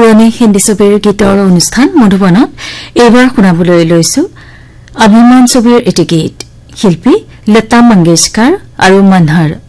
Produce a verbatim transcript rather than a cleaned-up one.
পুৰণি হিন্দী ছবিৰ গীতৰ অনুষ্ঠান মধুবনত এইবাৰ শুনাবলৈ লৈছো অভিমান ছবিৰ এটি গীত শিল্পী লতা মংগেশকাৰ আৰু মনহৰ